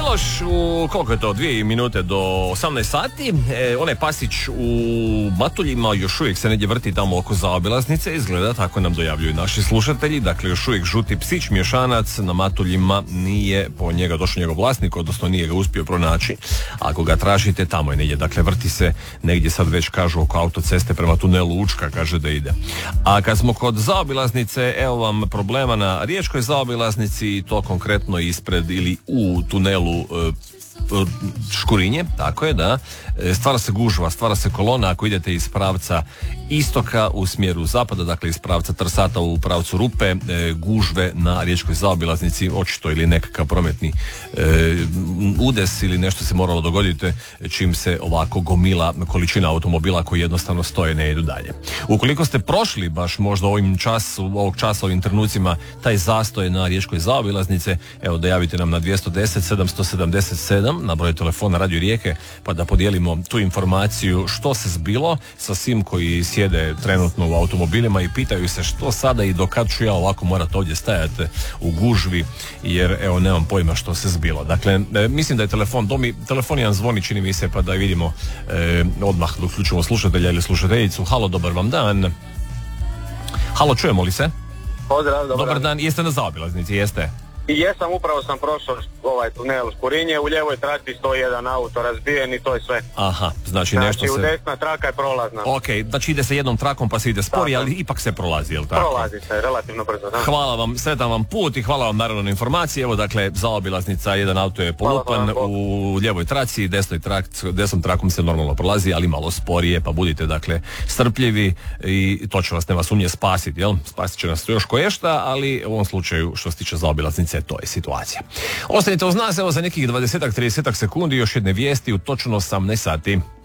Miloš, koliko je to, 2 minute do 18 sati, onaj pasić u Matuljima još uvijek se negdje vrti tamo oko zaobilaznice, izgleda, tako nam dojavljuju naši slušatelji, dakle još uvijek žuti psić mješanac na Matuljima, nije po njega došao njegov vlasnik, odnosno nije ga uspio pronaći, ako ga tražite tamo je negdje, dakle vrti se negdje sad već kažu oko autoceste prema tunelu Učka, kaže da ide. A kad smo kod zaobilaznice, evo vam problema na riječkoj zaobilaznici i to konkretno ispred ili u tunelu Škurinje, tako je, da. Stvara se gužva, stvara se kolona ako idete iz pravca istoka u smjeru zapada, dakle iz pravca Trsata u pravcu Rupe, gužve na riječkoj zaobilaznici, očito ili nekakav prometni udes ili nešto se moralo dogoditi čim se ovako gomila količina automobila koji jednostavno stoje, ne idu dalje. Ukoliko ste prošli baš možda ovog časa, ovim trenucima, taj zastoj na riječkoj zaobilaznice, evo dojavite nam na 210 777 na broj telefona Radio Rijeke, pa da podijelimo tu informaciju što se zbilo sa svim koji sjede trenutno u automobilima i pitaju se što sada i do kad ću ja ovako morat ovdje stajati u gužvi, jer evo nemam pojma što se zbilo. Dakle, mislim da je telefon jedan zvoni, čini mi se, pa da vidimo odmah da uključimo slušatelja ili slušateljicu. Halo, dobar vam dan. Halo, čujemo li se? Pozdrav, dobar dan. Jeste na zaobilaznici, jeste? I jesam, upravo sam prošao ovaj tunel Škurinje, u lijevoj traci stoji jedan auto razbijen i to je sve. Aha, znači nešto se... u desna traka je prolazna. Ok, znači ide se jednom trakom pa se ide sporije, ali ipak se prolazi, jel tako? Prolazi se, relativno brzo, da. Hvala vam, sretan vam put i hvala vam naravno na informaciji. Evo dakle, zaobilaznica, jedan auto je polupan u lijevoj traci, desnom trakom se normalno prolazi, ali malo sporije, pa budite dakle strpljivi i to će vas, nema sumnje, spasiti, jel? Spasit će nas još koješta, ali u ovom slučaju što se tiče zaobilaznice, to je situacija. Ostanite uz nas, evo za nekih 20-30 sekundi još jedne vijesti u točno 18 sati.